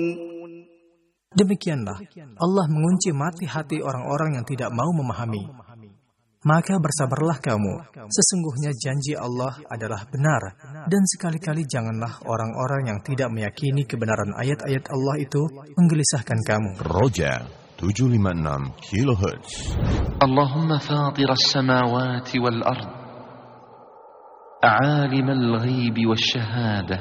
Demikianlah Allah mengunci mati hati orang-orang yang tidak mau memahami. Maka bersabarlah kamu, sesungguhnya janji Allah adalah benar, dan sekali-kali janganlah orang-orang yang tidak meyakini kebenaran ayat-ayat Allah itu menggelisahkan kamu. Roja 756 kHz. Allahumma fatir as-samawati wal-ard, عالم الغيب والشهادة،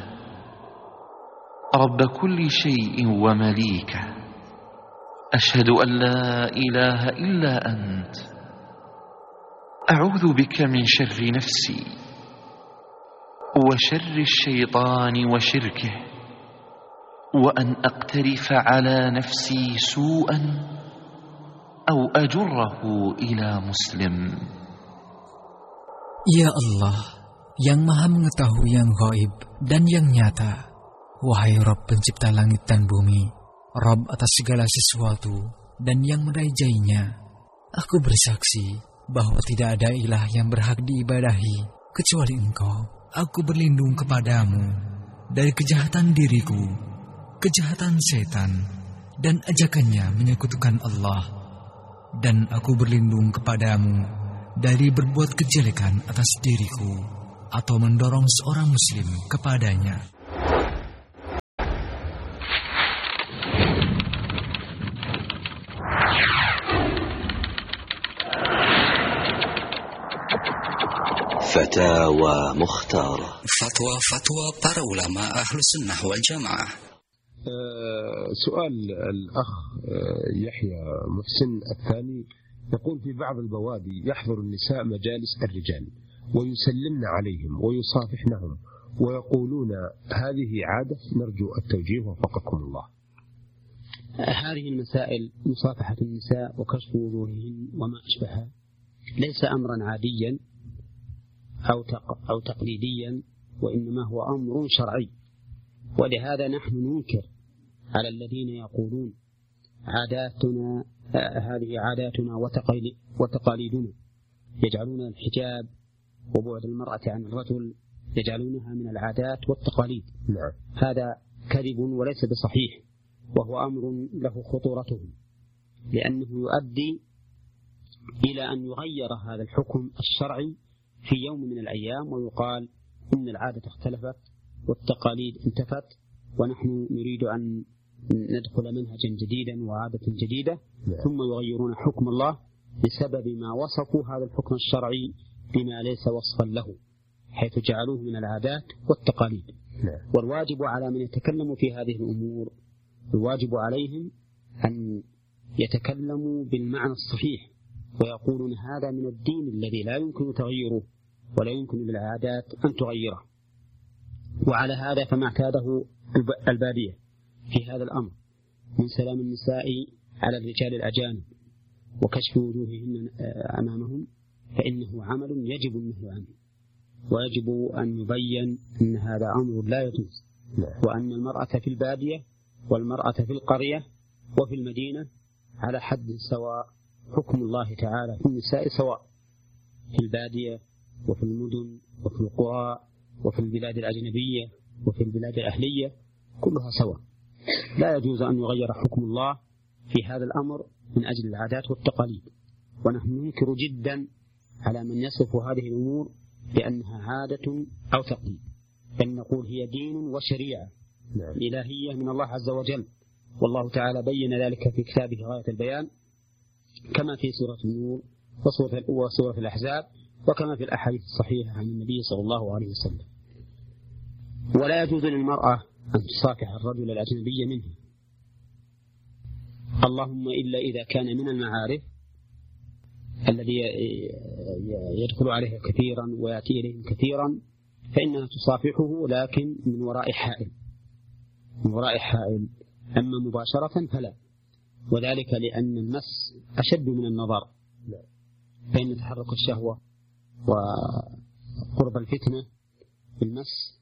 رب كل شيء ومليكه، أشهد أن لا إله إلا أنت، أعوذ بك من شر نفسي وشر الشيطان وشركه، وأن أقترف على نفسي سوءا أو أجره إلى مسلم. Ya Allah, yang maha mengetahui yang gaib dan yang nyata, wahai Rabb pencipta langit dan bumi, Rabb atas segala sesuatu dan yang merajainya, aku bersaksi bahwa tidak ada ilah yang berhak diibadahi kecuali Engkau. Aku berlindung kepadamu dari kejahatan diriku, kejahatan setan, dan ajakannya menyekutukan Allah. Dan aku berlindung kepadamu dari berbuat kejelekan atas diriku atau mendorong seorang muslim kepadanya. فتاوى مختارة. فتوى para ulama أهل السنة والجماعة. سؤال الأخ يحيى محسن الثاني يقول: في بعض البوادي يحضر النساء مجالس الرجال ويسلمن عليهم ويصافحنهم ويقولون هذه عادة، نرجو التوجيه وفقكم الله. هذه المسائل، مصافحة النساء وكشف وجوههن وما أشبهها، ليس أمرا عاديا أو تقليديا، وإنما هو أمر شرعي. ولهذا نحن ننكر على الذين يقولون عاداتنا، هذه عاداتنا وتقاليدنا، يجعلون الحجاب وبعد المرأة عن الرجل يجعلونها من العادات والتقاليد. هذا كذب وليس بصحيح، وهو أمر له خطورته، لأنه يؤدي إلى أن يغير هذا الحكم الشرعي في يوم من الأيام، ويقال إن العادة اختلفت والتقاليد انتفت، ونحن نريد أن ندخل منهجا جديدا وعادة جديدة، ثم يغيرون حكم الله بسبب ما وصفوا هذا الحكم الشرعي بما ليس وصفا له، حيث جعلوه من العادات والتقاليد. والواجب على من يتكلم في هذه الأمور، الواجب عليهم أن يتكلموا بالمعنى الصحيح، ويقولون هذا من الدين الذي لا يمكن تغييره ولا يمكن للعادات أن تغيره. وعلى هذا فما اعتاده البادية في هذا الأمر من سلام النساء على الرجال الأجانب وكشف وجوههن أمامهم، فإنه عمل يجب النهي عنه، ويجب أن يبين أن هذا أمر لا يجوز، وأن المرأة في البادية والمرأة في القرية وفي المدينة على حد سواء. حكم الله تعالى في النساء سواء في البادية وفي المدن وفي القرى وفي البلاد الأجنبية وفي البلاد الأهلية، كلها سواء. لا يجوز أن يغير حكم الله في هذا الأمر من أجل العادات والتقاليد. ونحن ننكر جدا على من يصف هذه الأمور بأنها عادة أو تقليد، بل نقول هي دين وشريعة إلهية من الله عز وجل، والله تعالى بين ذلك في كتابه غاية البيان، كما في سورة النور وسورة الأحزاب، وكما في الأحاديث الصحيحة عن النبي صلى الله عليه وسلم. ولا يجوز للمرأة أن تصافح الرجل الأجنبي منه، اللهم إلا إذا كان من المعارف الذي يدخل عليه كثيرا ويأتي إليه كثيرا، فإنها تصافحه لكن من وراء حائل، من وراء حائل. أما مباشرة فلا، وذلك لأن المس أشد من النظر، فإن تحرك الشهوة وقرب الفتنة بالمس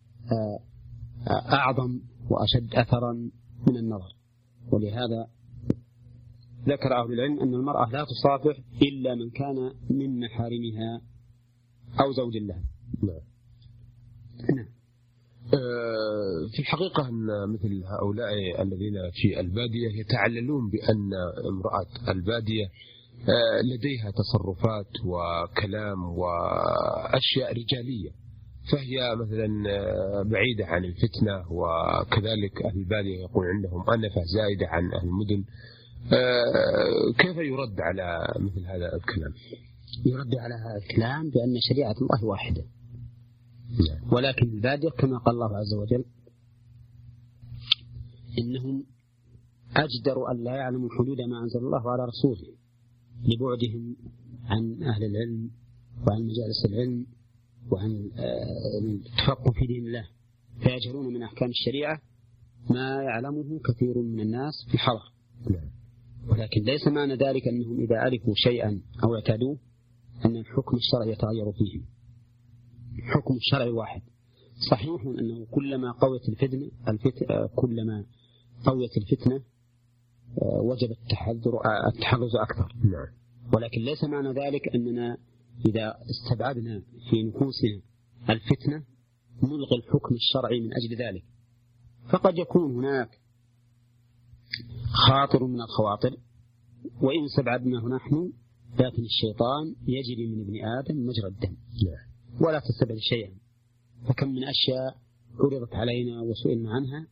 أعظم وأشد أثرا من النظر. ولهذا ذكر أهل العلم أن المرأة لا تصافح إلا من كان من محارمها أو زوج لها. في الحقيقة أن مثل هؤلاء الذين في البادية يتعللون بأن امرأة البادية لديها تصرفات وكلام وأشياء رجالية، فهي مثلا بعيدة عن الفتنة، وكذلك أهل البادية يقول عندهم أنفة زائدة عن أهل المدن. كيف يرد على مثل هذا الكلام؟ يرد على هذا الكلام بأن شريعة الله واحدة، ولكن البادية كما قال الله عز وجل إنهم أجدروا أن لا يعلموا حدود ما أنزل الله على رسوله لبعدهم عن أهل العلم وعن مجالس العلم وعن التفقه في دين الله، فيجهلون من أحكام الشريعة ما يعلمه كثير من الناس في الحضر. ولكن ليس معنى ذلك أنهم إذا عرفوا شيئا أو اعتادوه أن الحكم الشرعي يتغير فيهم. حكم الشرعي واحد. صحيح أنه كلما قويت الفتنة وجب التحرز أكثر، ولكن ليس معنى ذلك أننا إذا استبعدنا في نفوسنا الفتنة نلغي الحكم الشرعي من أجل ذلك. فقد يكون هناك خاطر من الخواطر وإن استبعدناه نحن، لكن الشيطان يجري من ابن آدم مجرى الدم ولا تستبعد شيئا. فكم من أشياء عرضت علينا وسئلنا عنها